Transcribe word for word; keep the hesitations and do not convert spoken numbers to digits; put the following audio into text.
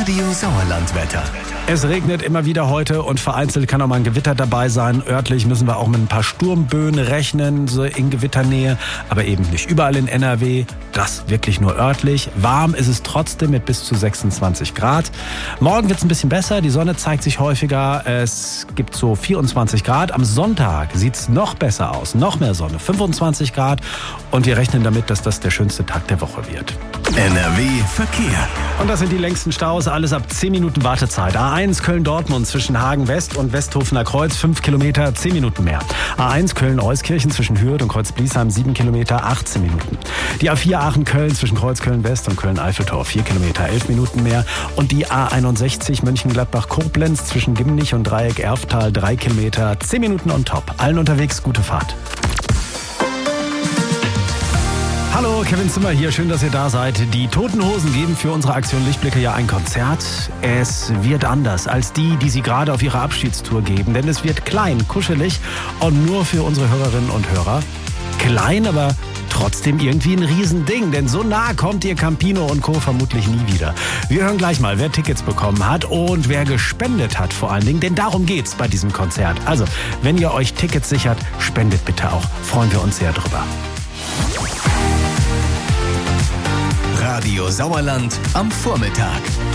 Radio Sauerland-Wetter. Es regnet immer wieder heute und vereinzelt kann auch mal ein Gewitter dabei sein. Örtlich müssen wir auch mit ein paar Sturmböen rechnen, so in Gewitternähe, aber eben nicht überall in N R W. Das wirklich nur örtlich. Warm ist es trotzdem mit bis zu sechsundzwanzig Grad. Morgen wird es ein bisschen besser, die Sonne zeigt sich häufiger. Es gibt so vierundzwanzig Grad. Am Sonntag sieht es noch besser aus, noch mehr Sonne, fünfundzwanzig Grad. Und wir rechnen damit, dass das der schönste Tag der Woche wird. N R W Verkehr. Und das sind die längsten Staus, alles ab zehn Minuten Wartezeit. A eins Köln-Dortmund zwischen Hagen West und Westhofener Kreuz, fünf Kilometer, zehn Minuten mehr. A eins Köln-Euskirchen zwischen Hürth und Kreuz-Bliesheim, sieben Kilometer, achtzehn Minuten. Die A vier Aachen-Köln zwischen Kreuz-Köln-West und Köln-Eiffeltor, vier Kilometer, elf Minuten mehr. Und die A einundsechzig Mönchengladbach-Koblenz zwischen Gimnich und Dreieck-Erftal, drei Kilometer, zehn Minuten on top. Allen unterwegs, gute Fahrt. Hallo, Kevin Zimmer hier, schön, dass ihr da seid. Die Toten Hosen geben für unsere Aktion Lichtblicke ja ein Konzert. Es wird anders als die, die sie gerade auf ihrer Abschiedstour geben, denn es wird klein, kuschelig und nur für unsere Hörerinnen und Hörer. Klein, aber trotzdem irgendwie ein Riesending, denn so nah kommt ihr Campino und Co. vermutlich nie wieder. Wir hören gleich mal, wer Tickets bekommen hat und wer gespendet hat vor allen Dingen, denn darum geht's bei diesem Konzert. Also, wenn ihr euch Tickets sichert, spendet bitte auch, freuen wir uns sehr drüber. Radio Sauerland am Vormittag.